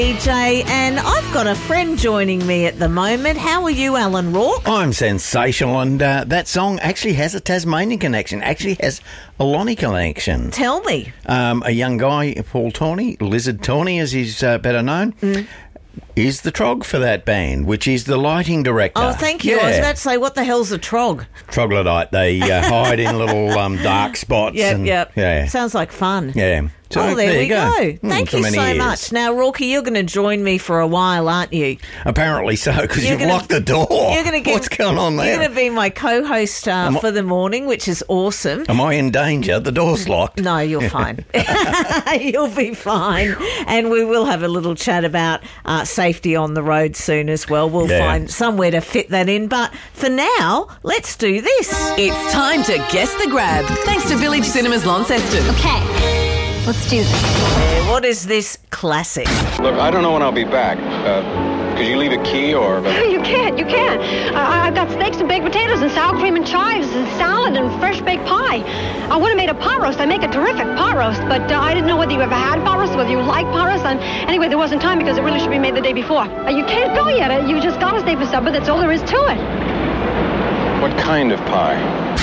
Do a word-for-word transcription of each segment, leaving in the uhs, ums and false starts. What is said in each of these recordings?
D J, and I've got a friend joining me at the moment. How are you, Alan Rourke? I'm sensational, and uh, that song actually has a Tasmanian connection, actually has a Lonnie connection. Tell me. Um, a young guy, Paul Tawney, Lizard Tawney as he's uh, better known, mm. is the trog for that band, which is the lighting director. Oh, thank you. Yeah. I was about to say, what the hell's a trog? Troglodyte. They uh, hide in little um, dark spots. Yep, and, yep. Yeah. Sounds like fun. Yeah. So, oh, there, there we you go. go. Mm, Thank for you many so years. much. Now, Rourke, you're going to join me for a while, aren't you? Apparently so, because You're you've gonna- locked the door. You're gonna give, What's going on there? You're going to be my co-host uh, Am I- for the morning, which is awesome. Am I in danger? The door's locked. No, you're fine. You'll be fine. And we will have a little chat about uh, safety on the road soon as well. We'll Yeah. find somewhere to fit that in. But for now, let's do this. It's time to guess the grab, thanks to Village Cinemas Launceston. Okay, let's do this. Uh, what is this classic? Look, I don't know when I'll be back. Uh, could you leave a key or... You can't, you can't. I, I've got steaks and baked potatoes and sour cream and chives and salad and fresh baked pie. I would have made a pot roast. I make a terrific pot roast, but uh, I didn't know whether you ever had pot roast, whether you like pot roast. And anyway, there wasn't time because it really should be made the day before. Uh, you can't go yet. Uh, you just got to stay for supper. That's all there is to it. What kind of pie?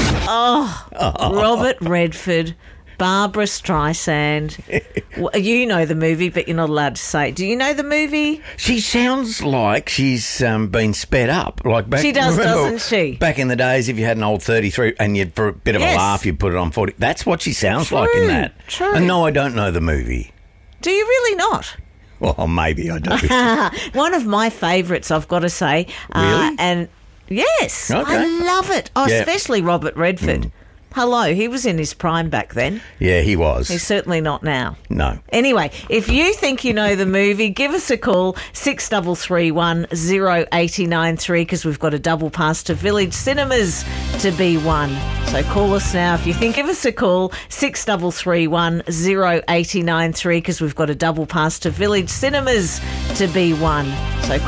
Oh, Robert Redford, Barbara Streisand. Well, you know the movie, but you're not allowed to say. Do you know the movie? She sounds like she's um, been sped up. Like back, She does, remember, doesn't she? Back in the days, if you had an old thirty-three and you'd, for a bit of Yes. a laugh, you'd put it on forty. That's what she sounds True, like in that. true. And no, I don't know the movie. Do you really not? Well, maybe I do. One of my favourites, I've got to say. Uh, Really? And yes, Okay. I love it. Oh, Yeah. especially Robert Redford. Mm. Hello, he was in his prime back then. Yeah, he was. He's certainly not now. No. Anyway, if you think you know the movie, give us a call, six three three one, zero eight nine three, because we've got a double pass to Village Cinemas to be won. So call us now if you think. Give us a call, six three three one, zero eight nine three, because we've got a double pass to Village Cinemas to be won. So